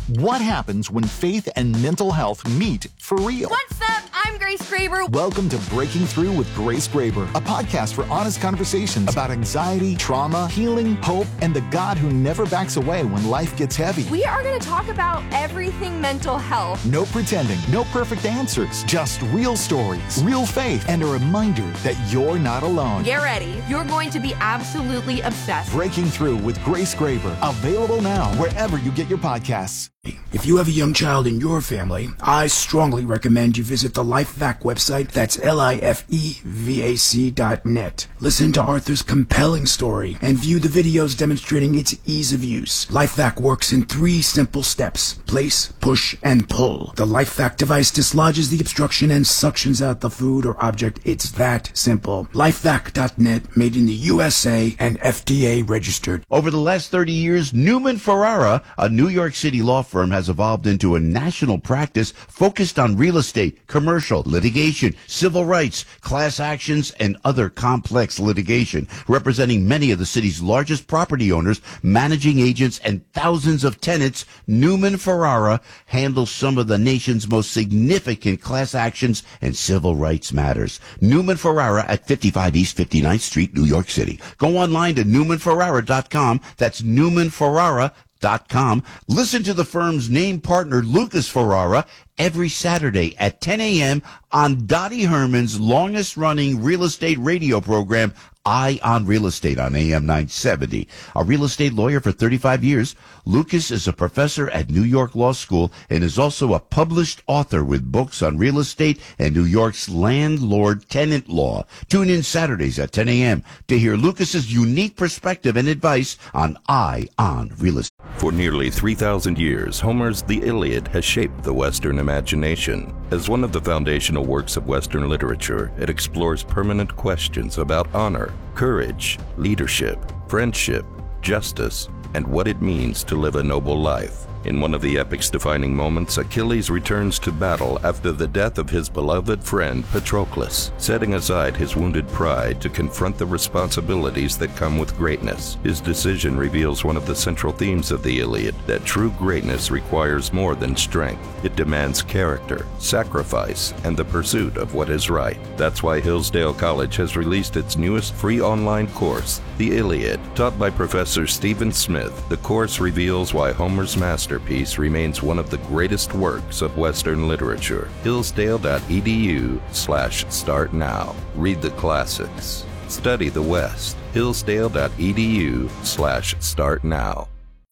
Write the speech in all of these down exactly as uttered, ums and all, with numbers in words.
What happens when faith and mental health meet for real? What's up? I'm Grace Graber. Welcome to Breaking Through with Grace Graber, a podcast for honest conversations about anxiety, trauma, healing, hope, and the God who never backs away when life gets heavy. We are going to talk about everything mental health. No pretending, no perfect answers, just real stories, real faith, and a reminder that you're not alone. Get ready. You're going to be absolutely obsessed. Breaking Through with Grace Graber, available now wherever you get your podcasts. If you have a young child in your family, I strongly recommend you visit the LifeVac website. That's L I F E V A C dot net. Listen to Arthur's compelling story and view the videos demonstrating its ease of use. LifeVac works in three simple steps: place, push, and pull. The LifeVac device dislodges the obstruction and suctions out the food or object. It's that simple. LifeVac dot net, made in the U S A and F D A registered. Over the last thirty years, Newman Ferrara, a New York City law firm, has evolved into a national practice focused on real estate, commercial, litigation, civil rights, class actions, and other complex litigation, representing many of the city's largest property owners, managing agents, and thousands of tenants. Newman Ferrara handles some of the nation's most significant class actions and civil rights matters. Newman Ferrara at fifty-five East fifty-ninth Street, New York City. Go online to Newman Ferrara dot com. That's Newman Ferrara dot com. Listen to the firm's name partner, Lucas Ferrara, every Saturday at ten a.m. on Dottie Herman's longest-running real estate radio program, Eye on Real Estate, on A M nine seventy. A real estate lawyer for thirty-five years, Lucas is a professor at New York Law School and is also a published author with books on real estate and New York's landlord-tenant law. Tune in Saturdays at ten a.m. to hear Lucas's unique perspective and advice on Eye on Real Estate. For nearly three thousand years, Homer's The Iliad has shaped the Western imagination. As one of the foundational works of Western literature, it explores permanent questions about honor, courage, leadership, friendship, justice, and what it means to live a noble life. In one of the epic's defining moments, Achilles returns to battle after the death of his beloved friend Patroclus, setting aside his wounded pride to confront the responsibilities that come with greatness. His decision reveals one of the central themes of the Iliad, that true greatness requires more than strength. It demands character, sacrifice, and the pursuit of what is right. That's why Hillsdale College has released its newest free online course, The Iliad. Taught by Professor Stephen Smith, the course reveals why Homer's masterpiece remains one of the greatest works of Western literature. Hillsdale.edu slash start now. Read the classics. Study the West. Hillsdale.edu slash start now.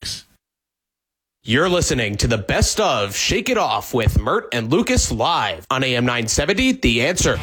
You're listening to the best of Shake It Off with Mert and Lucas live on A M nine seventy, The Answer.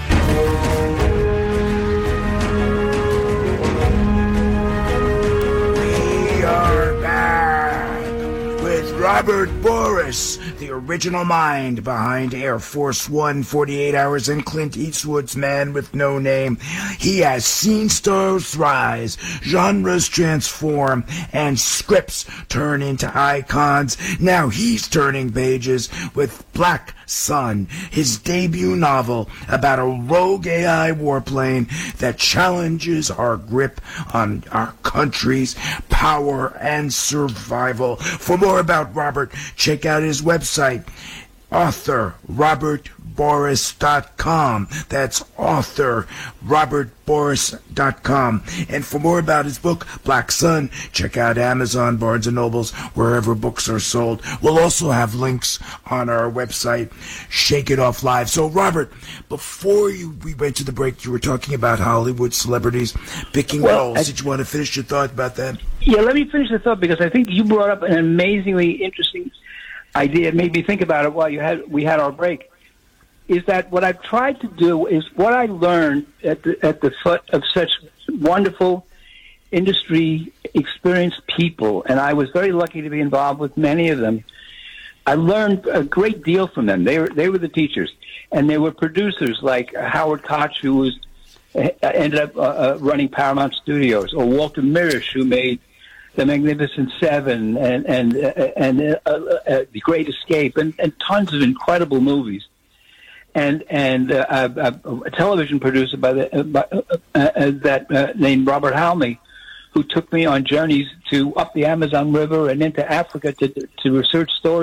We are back with Robert Boris, the original mind behind Air Force One, forty-eight hours, and Clint Eastwood's Man with No Name. He has seen stars rise, genres transform, and scripts turn into icons. Now he's turning pages with Black Sun, his debut novel about a rogue A I warplane that challenges our grip on our country's power and survival. For more about Robert, check out his website, author robert boris dot com. That's author robert boris dot com. And for more about his book, Black Sun, check out Amazon, Barnes and Nobles, wherever books are sold. We'll also have links on our website, Shake It Off Live. So, Robert, before you we went to the break, you were talking about Hollywood celebrities picking well, roles. I, Did you want to finish your thought about that? Yeah, let me finish the thought, because I think you brought up an amazingly interesting idea. It made me think about it while you had we had our break. Is that what I've tried to do is what I learned at the, at the foot of such wonderful industry experienced people, and I was very lucky to be involved with many of them. I learned a great deal from them. They were they were the teachers, and they were producers like Howard Koch, who was ended up uh, uh, running Paramount Studios, or Walter Mirisch, who made The Magnificent Seven and and uh, and uh, uh, The Great Escape, and, and tons of incredible movies. And and uh, a, a television producer by the uh, by, uh, uh, that uh, named Robert Halmy, who took me on journeys to up the Amazon River and into Africa to to research stories